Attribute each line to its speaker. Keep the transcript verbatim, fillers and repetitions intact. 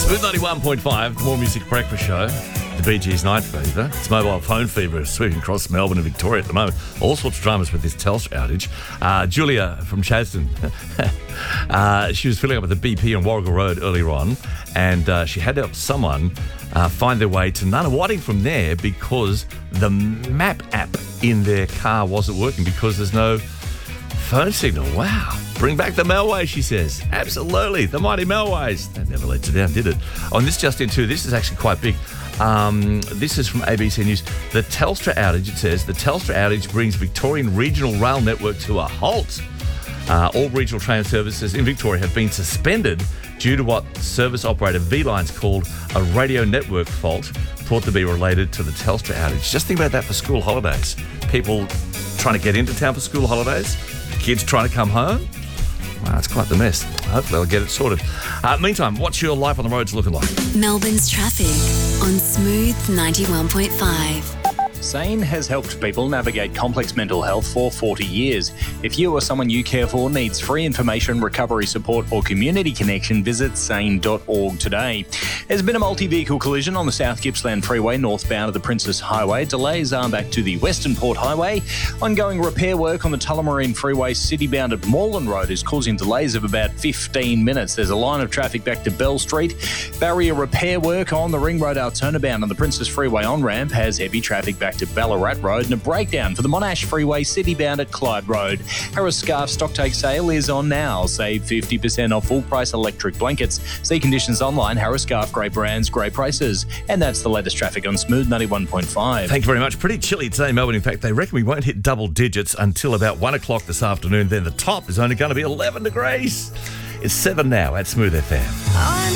Speaker 1: Smooth ninety-one point five, More Music Breakfast Show. The Bee Gees Night Fever. It's mobile phone fever sweeping across Melbourne and Victoria at the moment. All sorts of dramas with this Telstra outage. Uh, Julia from Chasden, uh, she was filling up at the B P on Warrigal Road earlier on, and uh, she had to help someone uh, find their way to Nunawading from there because the map app in their car wasn't working because there's no phone signal. Wow. Bring back the Melways, she says. Absolutely. The mighty Melways. That never let you down, did it? On this just in too, this is actually quite big. Um, this is from A B C News. The Telstra outage, it says, the Telstra outage brings Victorian regional rail network to a halt. Uh, all regional train services in Victoria have been suspended due to what service operator V-Lines called a radio network fault, thought to be related to the Telstra outage. Just think about that for school holidays. People trying to get into town for school holidays, kids trying to come home. Wow, it's quite the mess. Hopefully they'll get it sorted. Uh, meantime, what's your life on the roads looking like?
Speaker 2: Melbourne's traffic on Smooth ninety-one point five.
Speaker 3: SANE has helped people navigate complex mental health for forty years. If you or someone you care for needs free information, recovery support or community connection, visit sane dot org today. There's been a multi-vehicle collision on the South Gippsland Freeway northbound of the Princess Highway. Delays are back to the Western Port Highway. Ongoing repair work on the Tullamarine Freeway city-bound at Moreland Road is causing delays of about fifteen minutes. There's a line of traffic back to Bell Street. Barrier repair work on the Ring Road Altona-bound on the Princess Freeway on-ramp has heavy traffic back to Ballarat Road, and a breakdown for the Monash Freeway city-bound at Clyde Road. Harris Scarf stocktake sale is on now. Save fifty percent off full-price electric blankets. See conditions online. Harris Scarf, great brands, great prices. And that's the latest traffic on Smooth ninety-one point five.
Speaker 1: Thank you very much. Pretty chilly today in Melbourne. In fact, they reckon we won't hit double digits until about one o'clock this afternoon. Then the top is only going to be eleven degrees. It's seven now at Smooth F M.